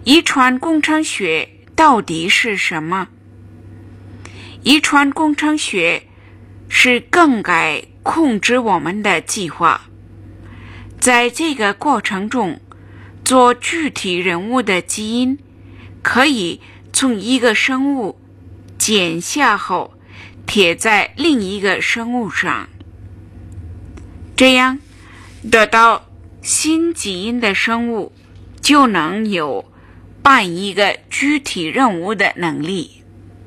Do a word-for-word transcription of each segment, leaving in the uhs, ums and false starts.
遗传工程学到底是什么？遗传工程学是更改控制我们的计划，在这个过程中，做具体人物的基因可以从一个生物剪下后贴在另一个生物上，这样得到新基因的生物就能有扮一个具体任务的能力。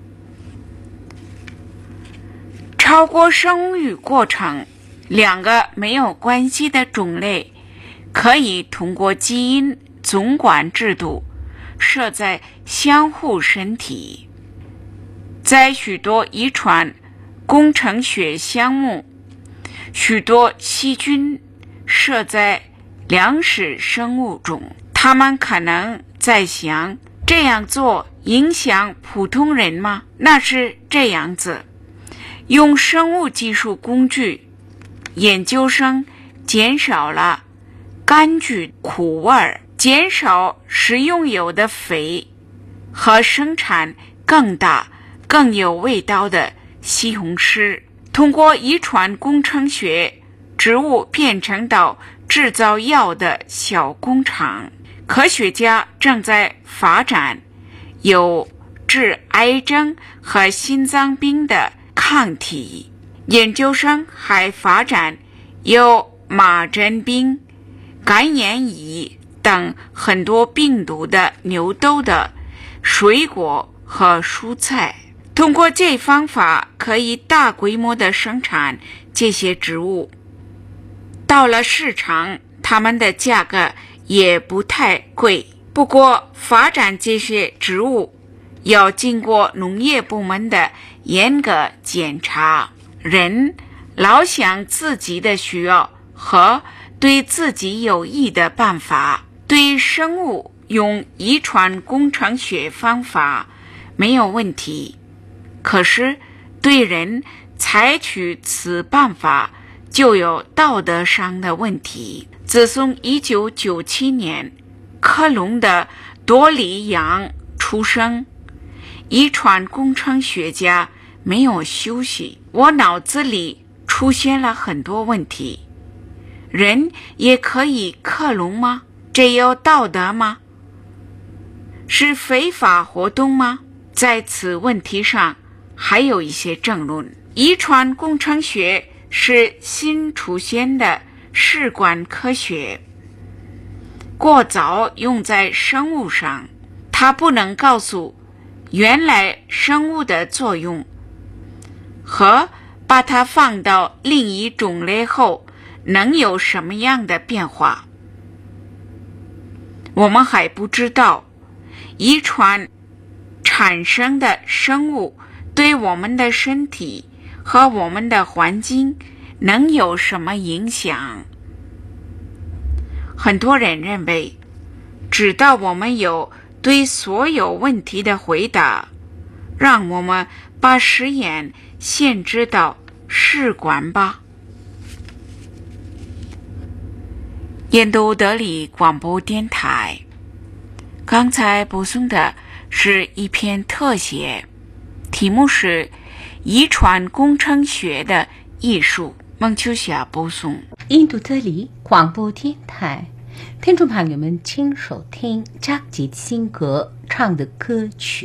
超过生育过程，两个没有关系的种类可以通过基因总管制度设在相互身体。在许多遗传工程学项目，许多细菌设在两始生物中，他们可能在想，这样做影响普通人吗？那是这样子。用生物技术工具，研究生减少了柑橘苦味，减少食用油的肥和生产更大更有味道的西红柿。通过遗传工程学，植物变成到制造药的小工厂。科学家正在发展有治癌症和心脏病的抗体，研究生还发展有麻疹病、肝炎乙等很多病毒的牛痘的水果和蔬菜。通过这方法可以大规模的生产这些植物，到了市场它们的价格也不太贵。不过发展这些植物要经过农业部门的严格检查，人老想自己的需要和对自己有益的办法。对生物用遗传工程学方法没有问题，可是对人采取此办法就有道德上的问题。自从一九九七年科隆的多里扬出生，遗传工程学家没有休息。我脑子里出现了很多问题。人也可以克隆吗？这有道德吗？是非法活动吗？在此问题上还有一些争论。遗传工程学是新出现的试管科学，过早用在生物上，它不能告诉原来生物的作用和把它放到另一种类后能有什么样的变化。我们还不知道遗传产生的生物对我们的身体和我们的环境能有什么影响。很多人认为，直到我们有对所有问题的回答，让我们把实验限制到试管吧。印度德里广播电台，刚才播送的是一篇特写，题目是遗传工程学的艺术。孟秋霞播送。 印度德里广播电台，听众朋友们，请收听扎吉辛格唱的歌曲。